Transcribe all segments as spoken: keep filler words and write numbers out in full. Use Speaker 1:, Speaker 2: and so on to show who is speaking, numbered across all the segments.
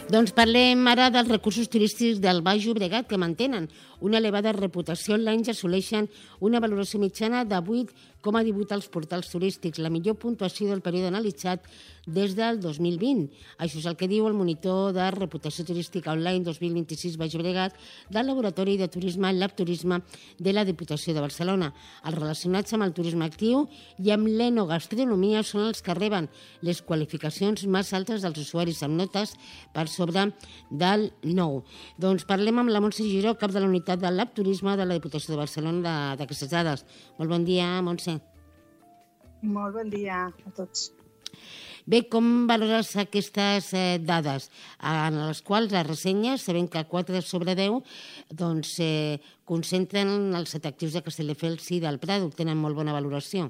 Speaker 1: Doncs parlem ara dels recursos turístics del Baix Llobregat, que mantenen una elevada reputació online i assoleixen una valoració mitjana de vuit coma divuit als portals turístics, la millor puntuació del període analitzat des del dos mil vint. Això és el que diu el monitor de reputació turística online dos mil vint-i-sis Baix Llobregat del Laboratori de Turisme Lab Turisme de la Diputació de Barcelona. Els relacionats amb el turisme actiu i amb l'enogastronomia són els que reben les qualificacions més altes dels usuaris, amb notes per sobre del nou. Doncs parlem amb la Montse Giró, cap de la unitat del Lab Turisme de la Diputació de Barcelona, d'aquestes dades. Molt bon dia, Montse.
Speaker 2: Molt bon dia a tots.
Speaker 1: Bé, com valores aquestes eh, dades en les quals les ressenyes, sabem que quatre sobre deu doncs, eh, concentren els atractius de Castelldefels i del Prado, tenen molt bona valoració?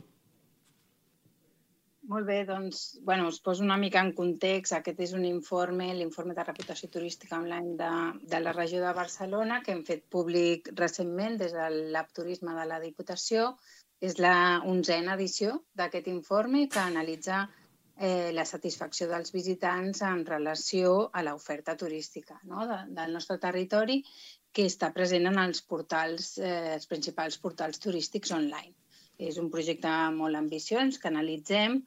Speaker 2: Molt bé, doncs, bueno, us poso una mica en context. Aquest és un informe, l'informe de reputació turística online de, de la regió de Barcelona, que hem fet públic recentment des del Lab Turisme de la Diputació. És la onzena edició d'aquest informe que analitza eh, la satisfacció dels visitants en relació a l'oferta turística, no? de, del nostre territori, que està present en els portals, eh, els principals portals turístics online. És un projecte molt ambiciós que analitzem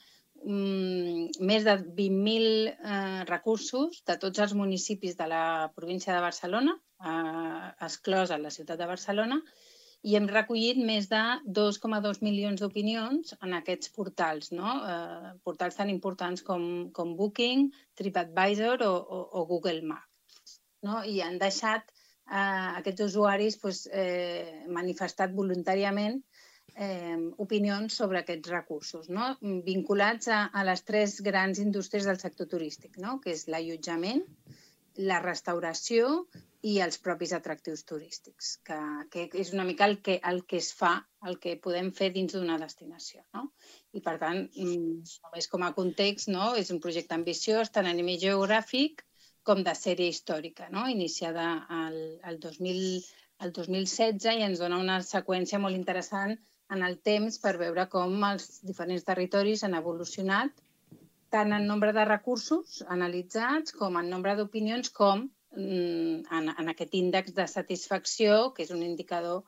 Speaker 2: um, més de vint mil eh, recursos de tots els municipis de la província de Barcelona, eh, exclosa la ciutat de Barcelona, i hem recollit més de dos coma dos milions d'opinions en aquests portals, no? eh, portals tan importants com, com Booking, TripAdvisor o, o, o Google Maps. No? I han deixat eh, aquests usuaris pues, eh, manifestat voluntàriament Eh, opinions sobre aquests recursos, no? vinculats a, a les tres grans indústries del sector turístic, no? que és l'allotjament, la restauració i els propis atractius turístics, que, que és una mica el que, el que es fa, el que podem fer dins d'una destinació. No? I, per tant, només com a context, no? és un projecte ambiciós tant a nivell geogràfic com de sèrie històrica, no? iniciada el, el, dos mil, el dos mil setze i ens dona una seqüència molt interessant en el temps per veure com els diferents territoris han evolucionat tant en nombre de recursos analitzats com en nombre d'opinions com mm, en, en aquest índex de satisfacció, que és un indicador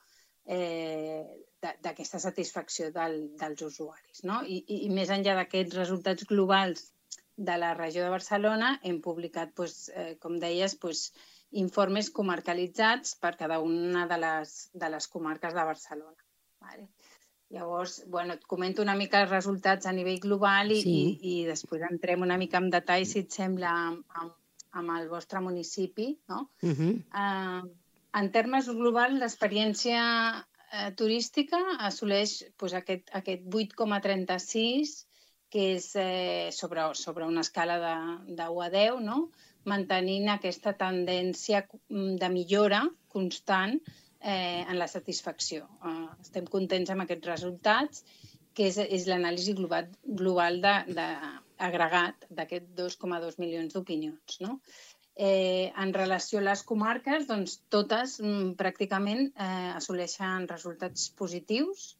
Speaker 2: eh, d'aquesta satisfacció del, dels usuaris. No? I, i, I més enllà d'aquests resultats globals de la regió de Barcelona, hem publicat, doncs, eh, com deies, doncs, informes comarcalitzats per cada una de les, de les comarques de Barcelona. Vale. Llavors, bueno, et comento una mica els resultats a nivell global i, sí. i, i després entrem una mica en detall, si et sembla, amb, amb el vostre municipi. No? Uh -huh. uh, en termes globals, l'experiència uh, turística assoleix pues, aquest, aquest vuit coma trenta-sis, que és eh, sobre, sobre una escala de, de u a deu, no? mantenint aquesta tendència de millora constant Eh, en la satisfacció. Eh, estem contents amb aquests resultats, que és, és l'anàlisi global, global de, de, agregat d'aquests dos coma dos milions d'opinions. No? Eh, en relació a les comarques, doncs, totes mm, pràcticament eh, assoleixen resultats positius.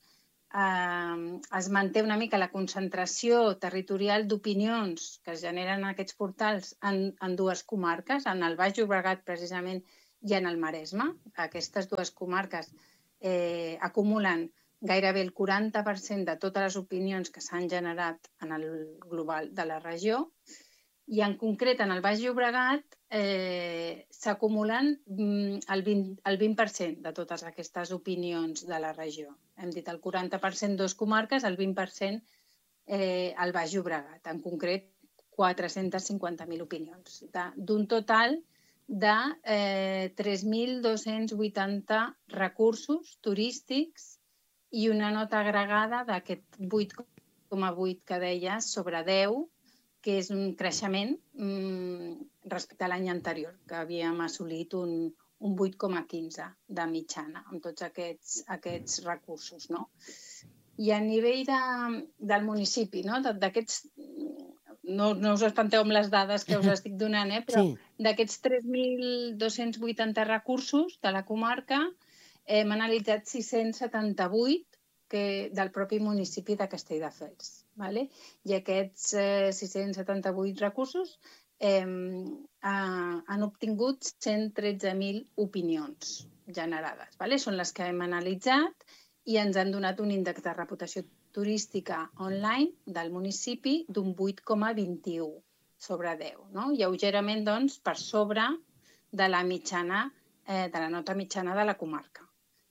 Speaker 2: Eh, es manté una mica la concentració territorial d'opinions que es generen en aquests portals en, en dues comarques, en el Baix Llobregat precisament i en el Maresme. Aquestes dues comarques eh, acumulen gairebé el quaranta per cent de totes les opinions que s'han generat en el global de la regió i en concret en el Baix Llobregat eh, s'acumulen el vint, el vint per cent de totes aquestes opinions de la regió. Hem dit el quaranta per cent dos comarques, el vint per cent eh, al Baix Llobregat, en concret quatre-centes cinquanta mil opinions, d'un total de eh, tres mil dos-cents vuitanta recursos turístics i una nota agregada d'aquest vuit coma vuit que deies sobre deu, que és un creixement mm, respecte a l'any anterior, que havíem assolit un, un vuit coma quinze de mitjana amb tots aquests, aquests recursos. No? I a nivell de, del municipi, no? d'aquests... No, no us espanteu amb les dades que us estic donant, eh? però sí. D'aquests tres mil dos-cents vuitanta recursos de la comarca hem analitzat sis-cents setanta-vuit que, del propi municipi de Castelldefels. Vale? I aquests eh, sis-cents setanta-vuit recursos eh, ha, han obtingut cent tretze mil opinions generades. Vale? Són les que hem analitzat i ens han donat un índex de reputació turística online del municipi d'un vuit coma vint-i-u sobre deu. No? Lleugerament, doncs, per sobre de la mitjana, eh, de la nota mitjana de la comarca.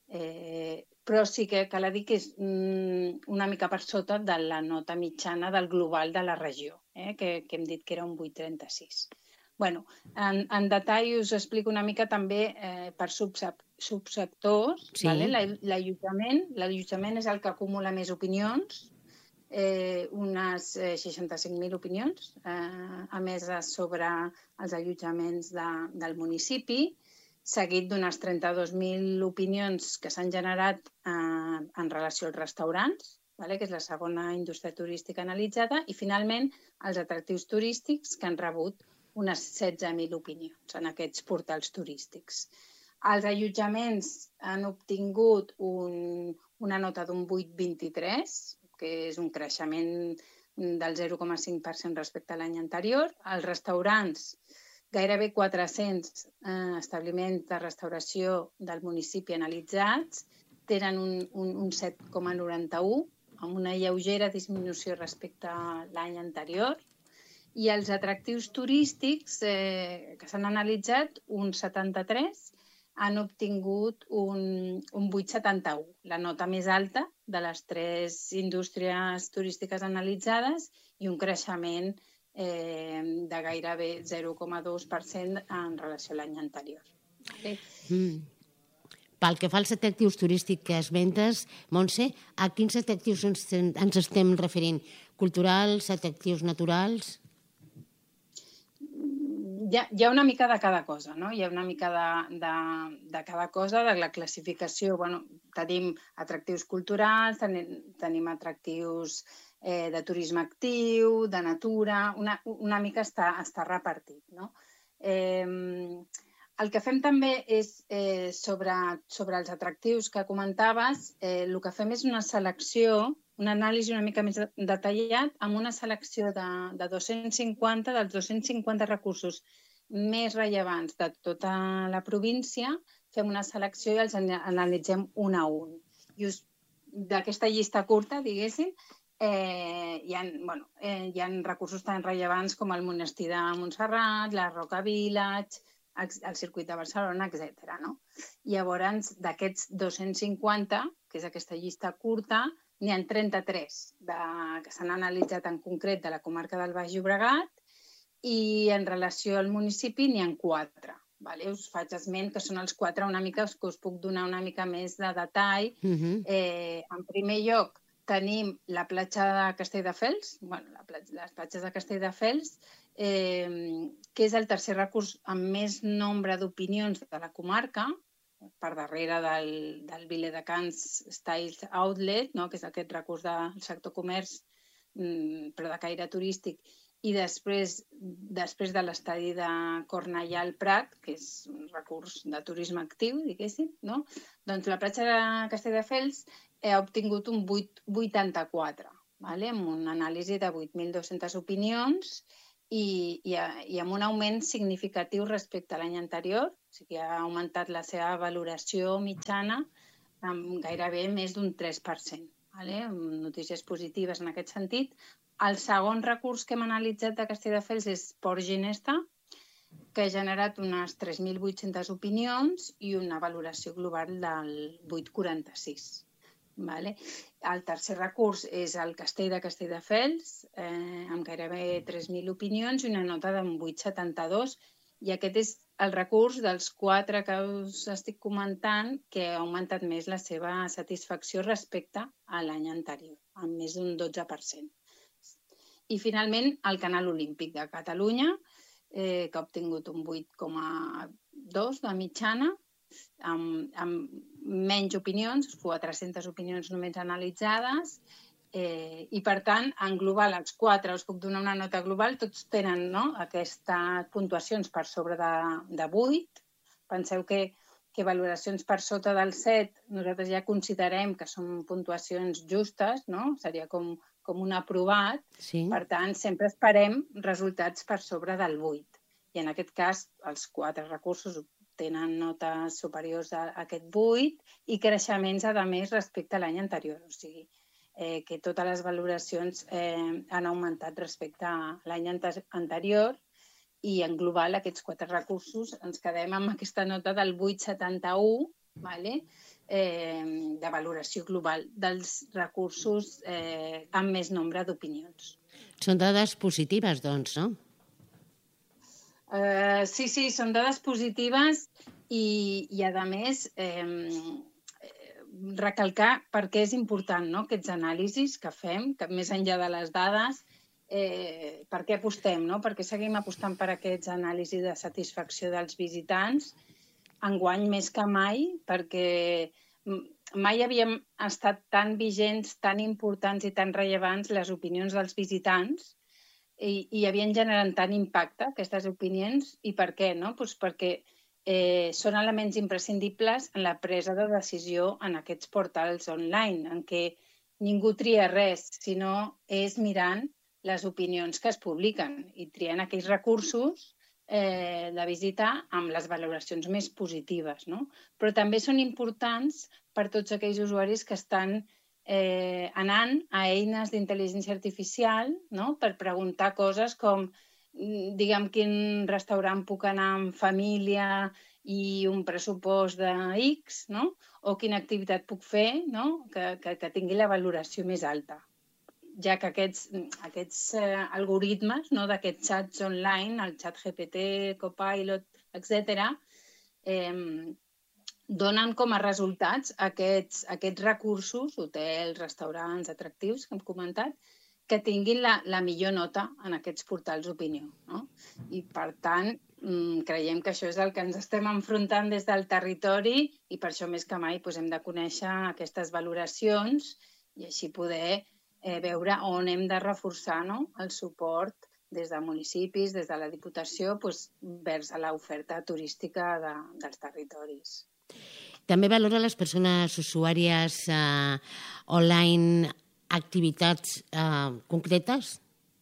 Speaker 2: Eh, però sí que cal dir que és mm, una mica per sota de la nota mitjana del global de la regió, eh, que, que hem dit que era un vuit coma trenta-sis. Bueno, en, en detall us explico una mica també eh, per subsectors.
Speaker 1: Sí.
Speaker 2: Vale? L'allotjament l'allotjament és el que acumula més opinions, eh, unes eh, seixanta-cinc mil opinions, eh, emeses sobre els allotjaments de, del municipi, seguit d'unes trenta-dos mil opinions que s'han generat eh, en relació als restaurants, vale? Que és la segona indústria turística analitzada, i finalment els atractius turístics, que han rebut unes setze mil opinions en aquests portals turístics. Els allotjaments han obtingut un, una nota d'un vuit coma vint-i-tres, que és un creixement del zero coma cinc per cent respecte a l'any anterior. Els restaurants, gairebé quatre-cents eh, establiments de restauració del municipi analitzats, tenen un, un, un set coma noranta-u, amb una lleugera disminució respecte a l'any anterior. I els atractius turístics eh, que s'han analitzat, un setanta-tres, han obtingut un, un vuit coma setanta-u, la nota més alta de les tres indústries turístiques analitzades i un creixement eh, de gairebé zero coma dos per cent en relació a l'any anterior. Vale?
Speaker 1: Mm. Pel que fa als atractius turístics que esmentes, Montse, a quins atractius ens, ens estem referint? Culturals, atractius naturals?
Speaker 2: Hi ha, hi ha una mica de cada cosa, no? Hi ha una mica de, de, de cada cosa, de la classificació. Bueno, tenim atractius culturals, tenim, tenim atractius eh, de turisme actiu, de natura, una, una mica està, està repartit, no? Eh, el que fem també és, eh, sobre, sobre els atractius que comentaves, eh, el que fem és una selecció, una anàlisi una mica més detallat, amb una selecció de, de dos-cents cinquanta, dels dos-cents cinquanta recursos més rellevants de tota la província, fem una selecció i els analitzem un a un. I d'aquesta llista curta, diguéssim, eh, hi, ha, bueno, eh, hi ha recursos tan rellevants com el monestir de Montserrat, la Roca Village, el circuit de Barcelona, etcètera. No? Llavors, d'aquests dos-cents cinquanta, que és aquesta llista curta, n'hi ha trenta-tres de, que s'han analitzat en concret de la comarca del Baix Llobregat i en relació al municipi n'hi ha quatre. Vale? Us faig esment que són els quatre una mica que us puc donar una mica més de detall. Uh-huh. eh, en primer lloc, tenim la platja de Castelldefels, bueno, la platja, les platges de Castelldefels, eh, que és el tercer recurs amb més nombre d'opinions de la comarca, per darrere del, del Viladecans Styles Outlet, no? Que és aquest recurs del sector comerç, però de caire turístic, i després, després de l'estadi de Cornellà al Prat, que és un recurs de turisme actiu, diguéssim, no? Doncs la platja de Castelldefels ha obtingut un vuit coma vuitanta-quatre, vale? Amb una anàlisi de vuit mil dues-centes opinions i, i, i amb un augment significatiu respecte a l'any anterior, o sigui, ha augmentat la seva valoració mitjana amb gairebé més d'un tres per cent. Vale? Notícies positives en aquest sentit. El segon recurs que hem analitzat de Castelldefels és Port Ginesta, que ha generat unes tres mil vuit-centes opinions i una valoració global del vuit coma quaranta-sis. Vale? El tercer recurs és el Castell de Castelldefels, eh, amb gairebé tres mil opinions i una nota d'un vuit coma setanta-dos, i aquest és el recurs dels quatre que us estic comentant que ha augmentat més la seva satisfacció respecte a l'any anterior, amb més d'un dotze per cent. I finalment el Canal Olímpic de Catalunya, eh, que ha obtingut un vuit coma dos de mitjana, amb, amb menys opinions, quatre-centes opinions només analitzades, eh, i per tant, en global, els quatre, us puc donar una nota global, tots tenen, no?, aquestes puntuacions per sobre de, de vuit. Penseu que, que valoracions per sota del set nosaltres ja considerem que són puntuacions justes, no? Seria com com un aprovat,
Speaker 1: sí.
Speaker 2: Per tant, sempre esperem resultats per sobre del vuit. I en aquest cas, els quatre recursos tenen notes superiors a aquest vuit i creixements, a més, respecte a l'any anterior. O sigui, eh, que totes les valoracions eh, han augmentat respecte a l'any anterior i en global aquests quatre recursos ens quedem amb aquesta nota del vuit coma setanta-u, vale? eh, de valoració global dels recursos eh, amb més nombre d'opinions.
Speaker 1: Són dades positives, doncs, no?
Speaker 2: Uh, sí, sí, són dades positives i, i a més, eh, recalcar per què és important, no?, aquests anàlisis que fem, que més enllà de les dades, eh, per què apostem, no?, per què seguim apostant per aquests anàlisis de satisfacció dels visitants, enguany més que mai, perquè mai havíem estat tan vigents, tan importants i tan rellevants les opinions dels visitants i, i havien generat tant impacte aquestes opinions. I per què? No? Pues perquè eh, són elements imprescindibles en la presa de decisió en aquests portals online, en què ningú tria res, sinó és mirant les opinions que es publiquen i triant aquells recursos eh, de visitar amb les valoracions més positives, no? Però també són importants per tots aquells usuaris que estan eh, anant a eines d'intel·ligència artificial, no?, per preguntar coses com, diguem, quin restaurant puc anar amb família i un pressupost de X, no?, o quina activitat puc fer, no?, que, que, que tingui la valoració més alta, ja que aquests, aquests eh, algoritmes, no?, d'aquests xats online, el xat G P T, Copilot, etcètera, eh, donen com a resultats aquests, aquests recursos, hotels, restaurants, atractius, que hem comentat, que tinguin la, la millor nota en aquests portals d'opinió, no? I, per tant, creiem que això és el que ens estem enfrontant des del territori i per això més que mai doncs, hem de conèixer aquestes valoracions i així poder eh, veure on hem de reforçar, no?, el suport des de municipis, des de la Diputació, doncs, vers a l'oferta turística de, dels territoris.
Speaker 1: També valora les persones usuàries eh, online activitats eh, concretes?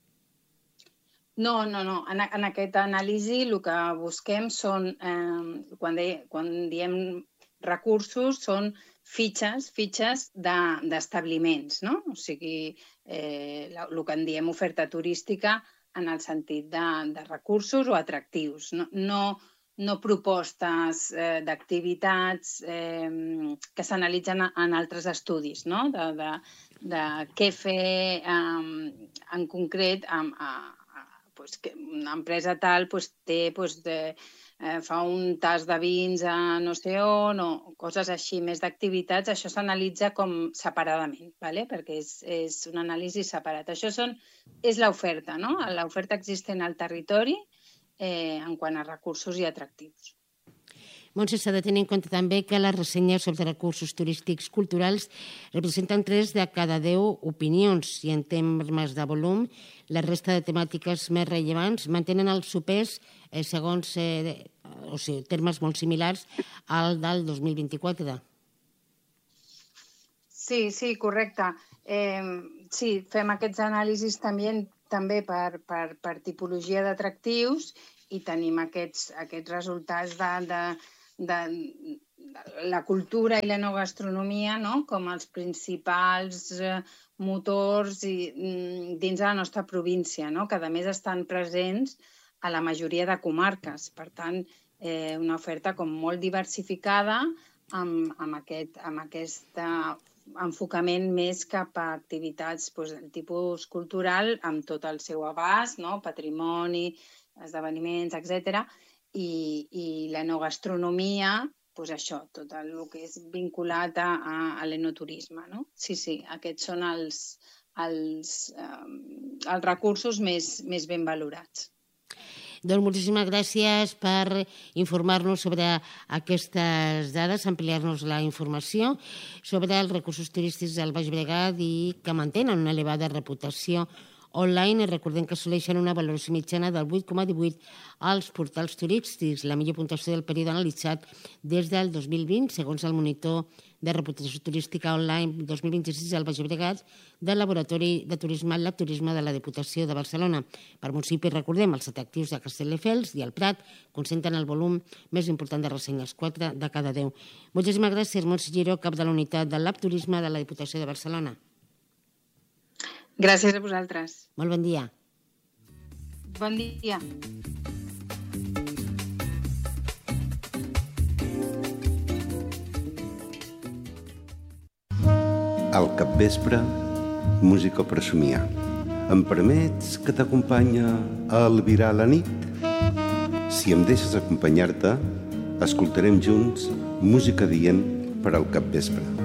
Speaker 2: No, no, no. En, en aquesta anàlisi el que busquem són, eh, quan, de, quan diem recursos, són fitxes, fitxes d'establiments, no? O sigui, eh, el que en diem oferta turística en el sentit de, de recursos o atractius, no, no, no propostes eh, d'activitats eh, que s'analitzen en altres estudis, no?, de, de, de què fer eh, en concret amb, a, pues que una empresa tal pues, té, pues, de, eh, fa un tas de vins a no sé on o coses així, més d'activitats, això s'analitza com separadament, ¿vale? Perquè és, és un anàlisi separat. Això són, és l'oferta, no? L'oferta existent al territori eh, en quant a recursos i atractius.
Speaker 1: Montse, s'ha de tenir en compte també que les ressenyes sobre recursos turístics culturals representen tres de cada deu opinions i en termes de volum la resta de temàtiques més rellevants mantenen el seu pes eh, segons eh, o sigui, termes molt similars al del dos mil vint-i-quatre.
Speaker 2: Sí, sí, correcte. Eh, sí, fem aquests anàlisis també, també per, per, per tipologia d'atractius i tenim aquests, aquests resultats de, de de la cultura i la no gastronomia, no?, com els principals motors i, dins de la nostra província, no?, que a més estan presents a la majoria de comarques. Per tant, eh, una oferta com molt diversificada amb, amb, aquest, amb aquest enfocament més cap a activitats doncs, del tipus cultural amb tot el seu abast, no?, patrimoni, esdeveniments, etcètera, I, i la no gastronomia, doncs això, tot el que és vinculat a, a l'enoturisme, no? Sí, sí, aquests són els, els, eh, els recursos més, més ben valorats.
Speaker 1: Doncs moltíssimes gràcies per informar-nos sobre aquestes dades, ampliar-nos la informació sobre els recursos turístics del Baix Llobregat i que mantenen una elevada reputació online. Recordem que assoleixen una valoració mitjana del vuit coma divuit als portals turístics, la millor puntuació del període analitzat des del dos mil vint, segons el monitor de reputació turística online dos mil vint-i-sis al Baix Llobregat del Laboratori de Turisme Lab Turisme de la Diputació de Barcelona. Per municipi, recordem, els atractius de Castelldefels i el Prat concentren el volum més important de ressenyes, quatre de cada deu. Moltíssimes gràcies, Montse Giró, cap de la unitat del Lab Turisme de la Diputació de Barcelona.
Speaker 2: Gràcies a vosaltres.
Speaker 1: Molt bon dia.
Speaker 2: Bon dia.
Speaker 3: Al capvespre, música per somiar. Em permets que t'acompanya a albirar la nit? Si em deixes acompanyar-te, escoltarem junts música dient per al capvespre.